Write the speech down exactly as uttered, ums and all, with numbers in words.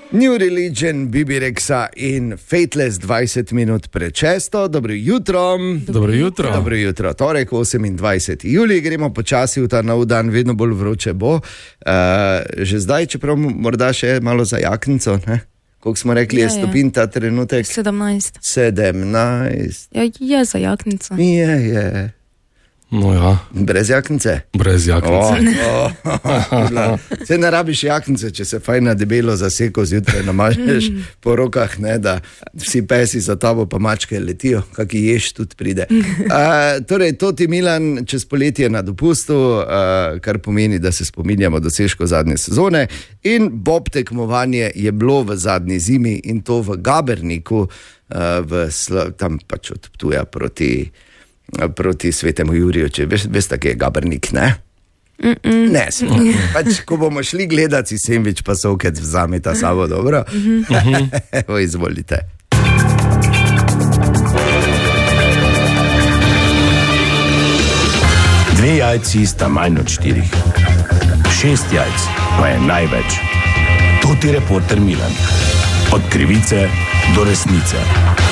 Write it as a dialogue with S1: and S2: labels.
S1: New Religion, Bibi Rexa in Fateless dvajset minut pred šesto. Dobro jutro.
S2: Dobro jutro.
S1: Dobro jutro. Torek, osemindvajseti julij, gremo počasi v ta nov dan, vedno bolj vroče bo. Uh, že zdaj, čeprav morda še malo za jaknico, ne? Koliko smo rekli, je, je stopin ta trenutek?
S3: sedemnajst.
S1: sedemnajst.
S3: Ja, je za jaknico.
S1: Je, je.
S2: No ja.
S1: Brez jaknice?
S2: Brez jaknice.
S1: Oh, oh, oh, Se ne rabiš jaknice, če se fajn na debelo zaseko zjutraj namažeš po rokah, ne, da vsi pesi za tabo pa mačke letijo, kaki ješ tudi pride. Uh, torej, Toti Milan čez poletje na dopustu, uh, kar pomeni, da se spominjamo dosežkov zadnje sezone, in bob tekmovanje je bilo v zadnji zimi in to v Gaberniku, uh, v Sl- tam pač od Ptuja proti proti Svetemu Juriju, če veš, veš tako je Gabernik, ne? Mm-mm. Ne, smo. Pač, ko bomo šli gledati sendvič, pa sovkec vzameta sabo, dobro? Mm-hmm. Evo, izvolite.
S4: Dve jajci sta manj od štirih. Šest jajc pa je največ. Toti reporter Milan. Od krivice do resnice.